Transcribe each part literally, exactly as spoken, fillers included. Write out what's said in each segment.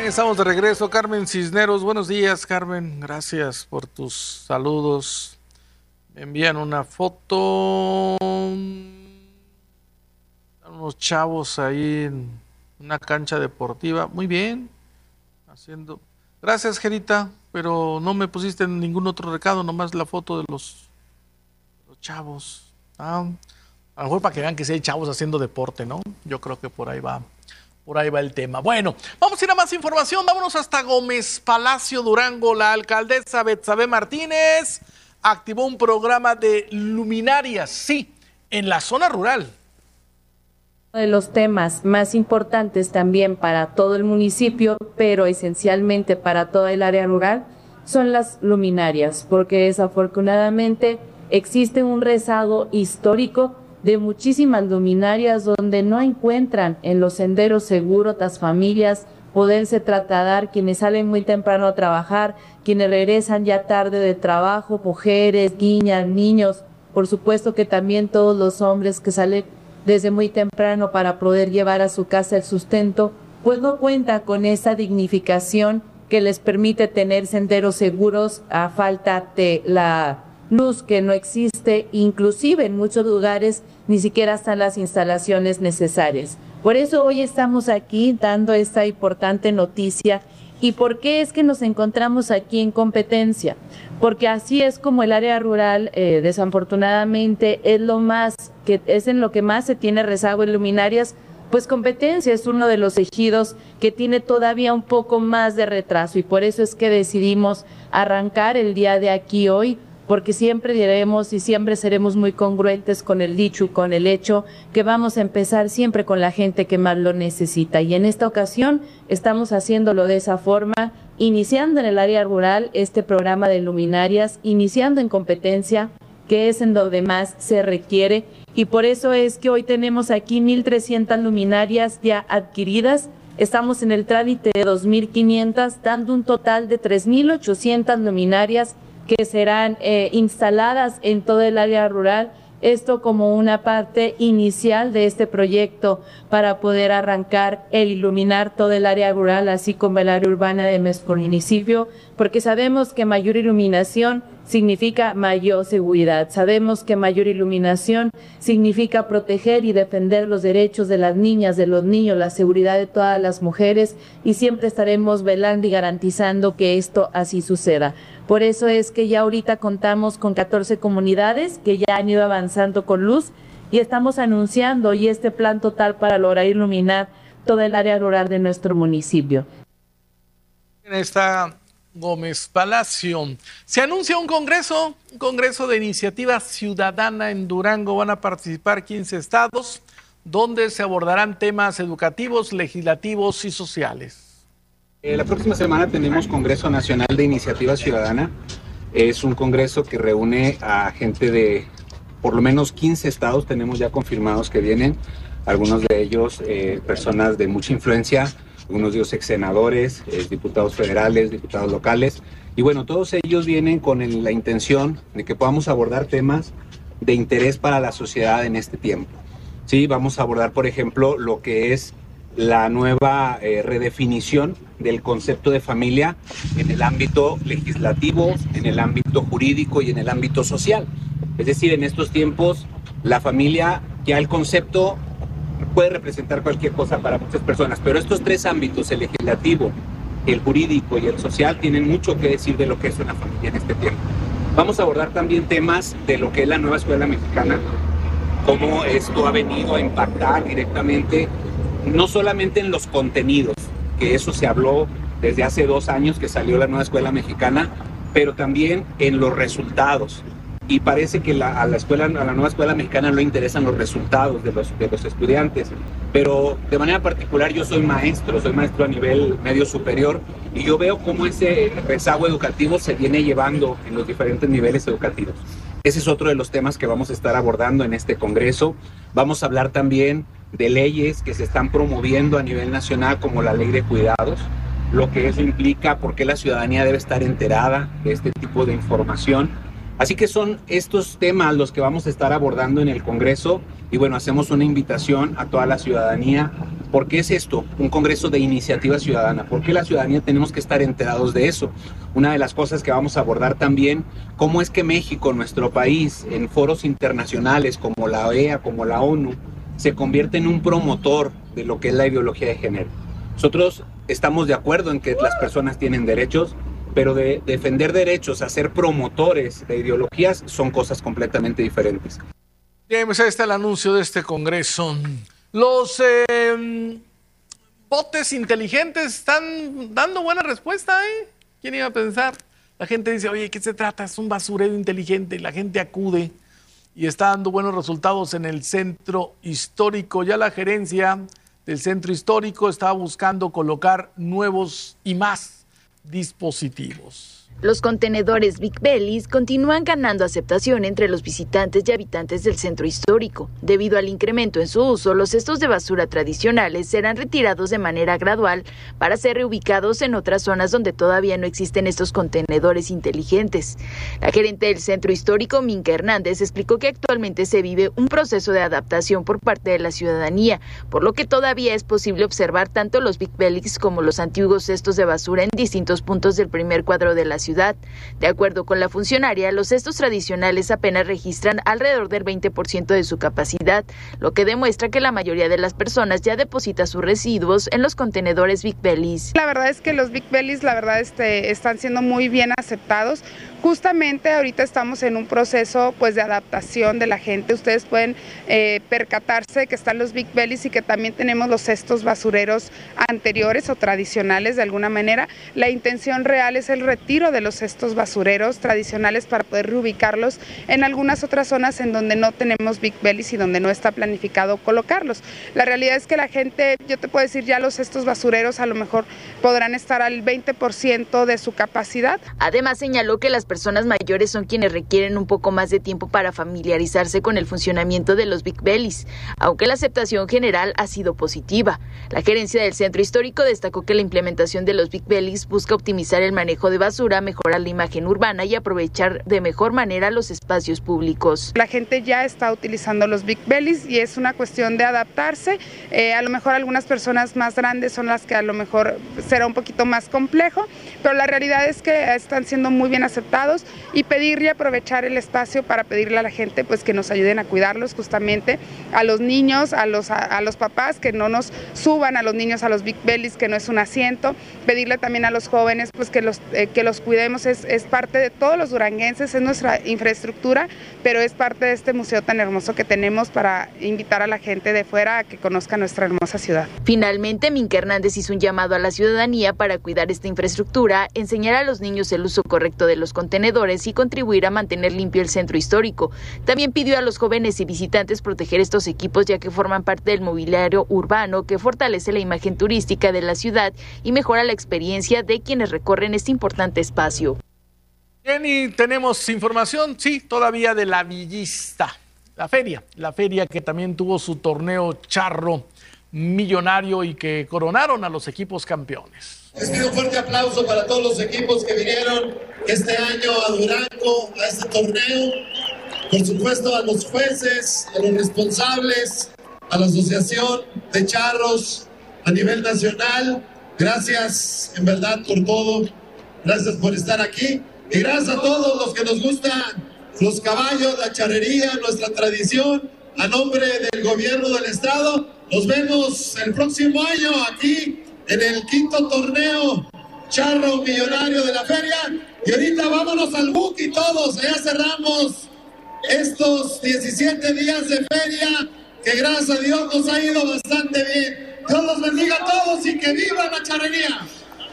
Bien, estamos de regreso. Carmen Cisneros, buenos días, Carmen. Gracias por tus saludos. Me envían una foto. Unos chavos ahí en una cancha deportiva. Muy bien. Haciendo. Gracias, Gerita, pero no me pusiste en ningún otro recado, nomás la foto de los, los chavos. Ah, a lo mejor para que vean que sí hay chavos haciendo deporte, ¿no? Yo creo que por ahí va. Por ahí va el tema. Bueno, vamos a ir a más información. Vámonos hasta Gómez Palacio, Durango. La alcaldesa Betsabe Martínez activó un programa de luminarias, sí, en la zona rural. Uno de los temas más importantes también para todo el municipio, pero esencialmente para toda el área rural, son las luminarias, porque desafortunadamente existe un rezago histórico de muchísimas luminarias donde no encuentran en los senderos seguros las familias poderse trasladar, quienes salen muy temprano a trabajar, quienes regresan ya tarde de trabajo, mujeres, niñas, niños, por supuesto que también todos los hombres que salen desde muy temprano para poder llevar a su casa el sustento, pues no cuenta con esa dignificación que les permite tener senderos seguros a falta de la luz que no existe, inclusive en muchos lugares ni siquiera están las instalaciones necesarias. Por eso hoy estamos aquí dando esta importante noticia. ¿Y por qué es que nos encontramos aquí en competencia? Porque así es como el área rural, eh, desafortunadamente, es lo más, que es en lo que más se tiene rezago en luminarias, pues competencia es uno de los ejidos que tiene todavía un poco más de retraso y por eso es que decidimos arrancar el día de aquí hoy, porque siempre diremos y siempre seremos muy congruentes con el dicho, con el hecho, que vamos a empezar siempre con la gente que más lo necesita. Y en esta ocasión estamos haciéndolo de esa forma, iniciando en el área rural este programa de luminarias, iniciando en competencia, que es en donde más se requiere. Y por eso es que hoy tenemos aquí mil trescientas luminarias ya adquiridas. Estamos en el trámite de dos mil quinientas, dando un total de tres mil ochocientas luminarias que serán eh, instaladas en todo el área rural, esto como una parte inicial de este proyecto para poder arrancar e iluminar todo el área rural, así como el área urbana de nuestro municipio, porque sabemos que mayor iluminación significa mayor seguridad, sabemos que mayor iluminación significa proteger y defender los derechos de las niñas, de los niños, la seguridad de todas las mujeres, y siempre estaremos velando y garantizando que esto así suceda. Por eso es que ya ahorita contamos con catorce comunidades que ya han ido avanzando con luz y estamos anunciando hoy este plan total para lograr iluminar toda el área rural de nuestro municipio. Está Gómez Palacio. Se anuncia un congreso, un congreso de iniciativa ciudadana en Durango. Van a participar quince estados, donde se abordarán temas educativos, legislativos y sociales. Eh, la próxima semana tenemos Congreso Nacional de Iniciativa Ciudadana. Es un congreso que reúne a gente de por lo menos quince estados, tenemos ya confirmados que vienen, algunos de ellos eh, personas de mucha influencia, algunos de ellos ex senadores, eh, diputados federales, diputados locales, y bueno, todos ellos vienen con el, la intención de que podamos abordar temas de interés para la sociedad en este tiempo. Sí, vamos a abordar, por ejemplo, lo que es la nueva eh, redefinición del concepto de familia en el ámbito legislativo, en el ámbito jurídico y en el ámbito social. Es decir, en estos tiempos la familia, ya el concepto puede representar cualquier cosa para muchas personas, pero estos tres ámbitos, el legislativo, el jurídico y el social, tienen mucho que decir de lo que es una familia en este tiempo. Vamos a abordar también temas de lo que es la nueva escuela mexicana, cómo esto ha venido a impactar directamente no solamente en los contenidos, que eso se habló desde hace dos años que salió la nueva escuela mexicana, pero también en los resultados. Y parece que la, a, la escuela, a la nueva escuela mexicana no le interesan los resultados de los, de los estudiantes. Pero de manera particular yo soy maestro, soy maestro a nivel medio superior, y yo veo cómo ese rezago educativo se viene llevando en los diferentes niveles educativos. Ese es otro de los temas que vamos a estar abordando en este congreso. Vamos a hablar también de leyes que se están promoviendo a nivel nacional, como la ley de cuidados, lo que eso implica, por qué la ciudadanía debe estar enterada de este tipo de información. Así que son estos temas los que vamos a estar abordando en el Congreso y bueno, hacemos una invitación a toda la ciudadanía. ¿Por qué es esto? Un Congreso de iniciativa ciudadana. ¿Por qué la ciudadanía tenemos que estar enterados de eso? Una de las cosas que vamos a abordar también, cómo es que México, nuestro país, en foros internacionales como la O E A, como la ONU, se convierte en un promotor de lo que es la ideología de género. Nosotros estamos de acuerdo en que las personas tienen derechos, pero de defender derechos a ser promotores de ideologías son cosas completamente diferentes. Bien, pues ahí está el anuncio de este Congreso. Los eh, botes inteligentes están dando buena respuesta, ¿eh? ¿Quién iba a pensar? La gente dice, oye, ¿qué se trata? Es un basurero inteligente. La gente acude y está dando buenos resultados en el centro histórico. Ya la gerencia del centro histórico está buscando colocar nuevos y más dispositivos. Los contenedores Big Bellies continúan ganando aceptación entre los visitantes y habitantes del centro histórico. Debido al incremento en su uso, los cestos de basura tradicionales serán retirados de manera gradual para ser reubicados en otras zonas donde todavía no existen estos contenedores inteligentes. La gerente del centro histórico, Minka Hernández, explicó que actualmente se vive un proceso de adaptación por parte de la ciudadanía, por lo que todavía es posible observar tanto los Big Bellies como los antiguos cestos de basura en distintos puntos del primer cuadro de la ciudad. De acuerdo con la funcionaria, los cestos tradicionales apenas registran alrededor del veinte por ciento de su capacidad, lo que demuestra que la mayoría de las personas ya deposita sus residuos en los contenedores Big Bellies. La verdad es que los Big Bellies, la verdad, este, están siendo muy bien aceptados. Justamente ahorita estamos en un proceso pues de adaptación de la gente. Ustedes pueden eh, percatarse que están los Big Bellies y que también tenemos los cestos basureros anteriores o tradicionales de alguna manera. La intención real es el retiro de los cestos basureros tradicionales para poder reubicarlos en algunas otras zonas en donde no tenemos Big Bellies y donde no está planificado colocarlos. La realidad es que la gente, yo te puedo decir, ya los cestos basureros a lo mejor podrán estar al veinte por ciento de su capacidad. Además señaló que las personas mayores son quienes requieren un poco más de tiempo para familiarizarse con el funcionamiento de los Big Bellies, aunque la aceptación general ha sido positiva. La gerencia del centro histórico destacó que la implementación de los Big Bellies busca optimizar el manejo de basura, mejorar la imagen urbana y aprovechar de mejor manera los espacios públicos. La gente ya está utilizando los Big Bellies y es una cuestión de adaptarse. Eh, a lo mejor algunas personas más grandes son las que a lo mejor será un poquito más complejo, pero la realidad es que están siendo muy bien aceptados y pedir y aprovechar el espacio para pedirle a la gente pues que nos ayuden a cuidarlos, justamente a los niños, a los, a, a los papás, que no nos suban a los niños a los Big Bellies, que no es un asiento, pedirle también a los jóvenes pues que los, eh, que los cuidemos, es, es parte de todos los duranguenses, es nuestra infraestructura, pero es parte de este museo tan hermoso que tenemos para invitar a la gente de fuera a que conozca nuestra hermosa ciudad. Finalmente, Minka Hernández hizo un llamado a la ciudadanía para cuidar esta infraestructura, enseñar a los niños el uso correcto de los contenedores y contribuir a mantener limpio el centro histórico. También pidió a los jóvenes y visitantes proteger estos equipos, ya que forman parte del mobiliario urbano que fortalece la imagen turística de la ciudad y mejora la experiencia de quienes recorren este importante espacio. Bien, y tenemos información, sí, todavía de la Villista, la feria, la feria que también tuvo su torneo charro millonario y que coronaron a los equipos campeones. Les pido un fuerte aplauso para todos los equipos que vinieron este año a Durango, a este torneo. Por supuesto a los jueces, a los responsables, a la Asociación de Charros a nivel nacional. Gracias en verdad por todo. Gracias por estar aquí. Y gracias a todos los que nos gustan los caballos, la charrería, nuestra tradición. A nombre del gobierno del estado, nos vemos el próximo año aquí en el quinto torneo charro millonario de la feria. Y ahorita vámonos al Buki todos, ya cerramos estos diecisiete días de feria, que gracias a Dios nos ha ido bastante bien. Dios los bendiga a todos y que viva la charrería.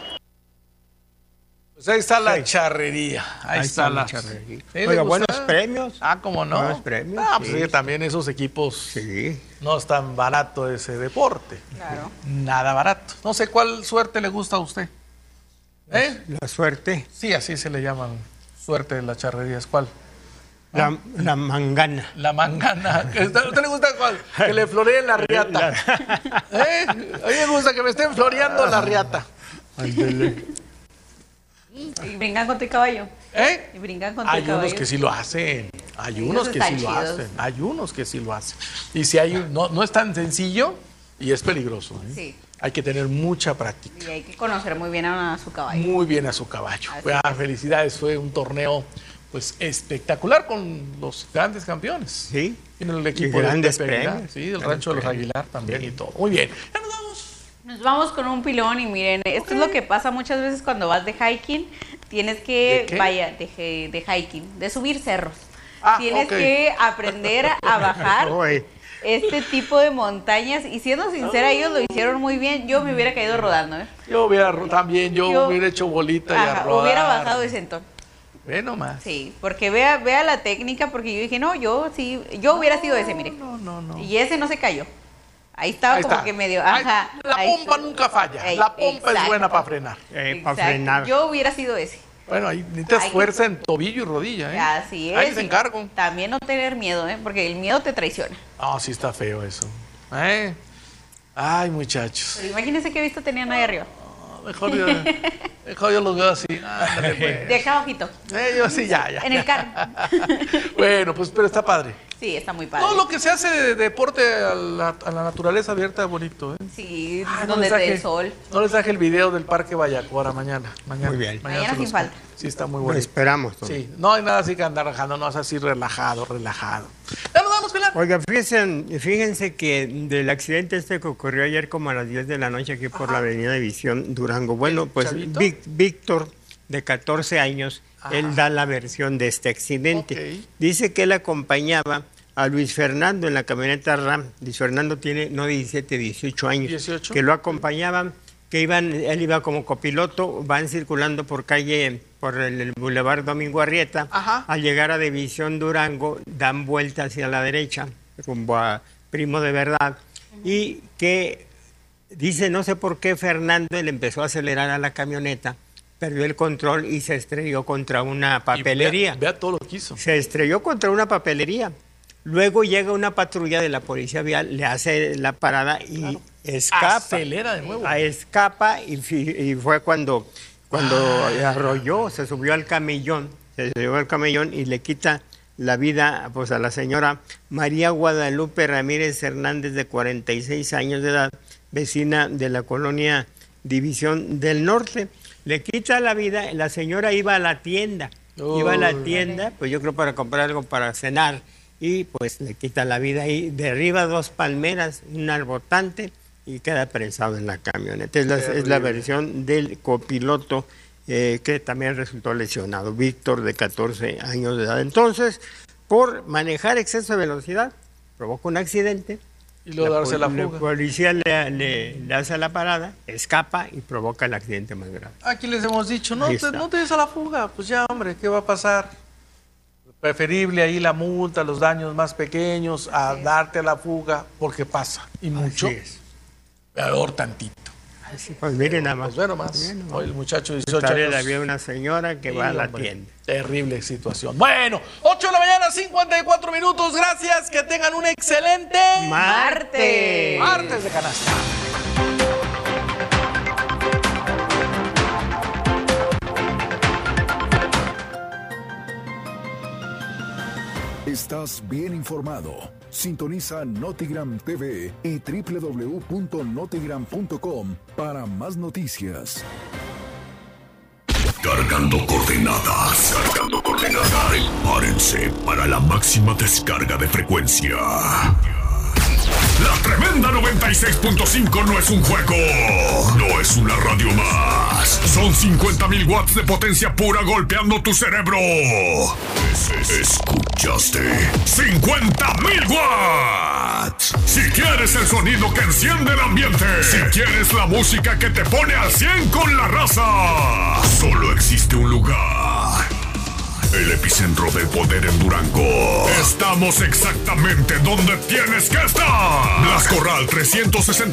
Pues ahí está la charrería. Ahí, ahí está, está la charrería. ¿Sí, oiga, buenos premios. Ah, ¿cómo no? Buenos premios. Ah, pues sí, sí, también esos equipos. Sí. No es tan barato ese deporte. Claro. Nada barato. No sé cuál suerte le gusta a usted. ¿Eh? La, la suerte. Sí, así se le llaman suerte de las charrerías. ¿Cuál? La, ¿Ah? la mangana. La mangana. ¿A usted le gusta cuál? Que le floreen la riata. ¿Eh? A mí me gusta que me estén floreando la riata. Y vengan con tu caballo. ¿Eh? Y brincan contra Hay el caballo. unos que sí lo hacen. Hay Ellos unos que están sí lo chidos. hacen. Hay unos que sí lo hacen. Y si hay un- no, no es tan sencillo y es peligroso. ¿eh? Sí. Hay que tener mucha práctica. Y hay que conocer muy bien a, a su caballo. Muy bien a su caballo. Así Ah, felicidades, fue un torneo pues espectacular con los grandes campeones. Sí. En el Y equipo de grandes Pepe Aguilar, premios. sí, del Grandes rancho de los premios. Aguilar también y todo. Muy bien. Ya nos vamos. Nos vamos con un pilón y miren, esto es lo que pasa muchas veces cuando vas de hiking. Tienes que, ¿De qué? vaya, de, je- de hiking, de subir cerros. Ah, Tienes ok. que aprender a bajar Oye, este tipo de montañas. Y siendo sincera, ellos lo hicieron muy bien. Yo me hubiera caído rodando, ¿eh? Yo hubiera ro- también, yo, Yo- hubiera hecho bolita y a Ajá, rodar. hubiera bajado de sentón. Ve nomás. Sí, porque vea, vea la técnica, porque yo dije, no, yo sí, yo hubiera sido ese, mire. No, no, no. Y ese no se cayó. Ahí estaba Ahí como está. que medio, Ay, ajá. la ahí pompa está. nunca falla. Ey, La pompa es exacto. buena para frenar. eh, para Exacto. frenar. Yo hubiera sido ese. Bueno, ahí necesitas Hay que- fuerza en tobillo y rodilla, ¿eh? Así es. Ahí se encargo. También no tener miedo, ¿eh? Porque el miedo te traiciona. No, sí está feo eso. ¿Eh? Ay, muchachos. Pero imagínense qué vista tenían ahí arriba. No, mejor, yo, mejor yo los veo así. Ándale, pues. De acá abajito. Eh, yo sí, ya, ya. En el carro. Bueno, pues pero está padre. Sí, está muy padre. Todo lo que se hace de deporte a la, a la naturaleza abierta es bonito, ¿eh? Sí, Ah, no donde les te dé traje- el sol. No les traje el video del Parque Vallacora mañana. mañana Muy bien. Mañana se sin los falta. pongo. Sí, está muy Lo bueno. esperamos. Tom. Sí, no hay nada así que andar rajando, no es así relajado, relajado. Ya nos vamos, Pilar. Oiga, fíjense, fíjense que del accidente este que ocurrió ayer como a las diez de la noche aquí por la avenida División Durango, bueno, ¿El pues chavito? Vic- Víctor, de catorce años, él da la versión de este accidente. Ok. Dice que él acompañaba a Luis Fernando en la camioneta RAM. Luis Fernando tiene no diecisiete, dieciocho años. dieciocho. Que lo acompañaban, que iban, él iba como copiloto, van circulando por calle, por el, el Boulevard Domingo Arrieta. Ajá. Al llegar a División Durango, dan vuelta hacia la derecha, rumbo a Primo de Verdad. Y que dice, no sé por qué Fernando le empezó a acelerar a la camioneta, perdió el control y se estrelló contra una Y papelería. Vea, vea todo lo que hizo. Se estrelló contra una papelería. Luego llega una patrulla de la policía vial, le hace la parada y escapa. Acelera de nuevo. Ah, Escapa y, fi- y fue cuando, cuando arrolló, se subió al camellón, se subió al camellón y le quita la vida pues, a la señora María Guadalupe Ramírez Hernández, de cuarenta y seis años de edad, vecina de la colonia División del Norte. Le quita la vida, la señora iba a la tienda, iba a la Uy. tienda, pues yo creo para comprar algo para cenar, y pues le quita la vida y derriba dos palmeras, un arbotante, y queda prensado en la camioneta. Es la, es la versión del copiloto eh, que también resultó lesionado, Víctor, de catorce años de edad. Entonces, por manejar exceso de velocidad, provoca un accidente. Y luego darse la pol- fuga. policía le, le- le hace la parada, escapa y provoca el accidente más grave. Aquí les hemos dicho, no Ahí te, está. no te des a la fuga. Pues ya, hombre, ¿qué va a pasar? Preferible ahí la multa, los daños más pequeños, a darte a la fuga, porque pasa. Y mucho, Así es. peor tantito. Así, pues miren nada más. Pues bueno más. Miren nada Hoy el más. muchacho de dieciocho También años. había una señora que Sí, va a la hombre, tienda. Terrible situación. Bueno, ocho de la mañana, cincuenta y cuatro minutos. Gracias, que tengan un excelente Martes. martes de canasta. Estás bien informado. Sintoniza Notigram T V y doble u doble u doble u punto notigram punto com para más noticias. Cargando coordenadas. Cargando coordenadas. Prepárense para la máxima descarga de frecuencia. La tremenda noventa y seis punto cinco no es un juego. No es una radio más. Son cincuenta mil watts de potencia pura golpeando tu cerebro. Es- es- ¿Escuchaste? ¡cincuenta mil watts! Si quieres el sonido que enciende el ambiente. Si quieres la música que te pone al cien con la raza. Solo existe un lugar. El epicentro del poder en Durango. Estamos exactamente donde tienes que estar. Blas Corral trescientos sesenta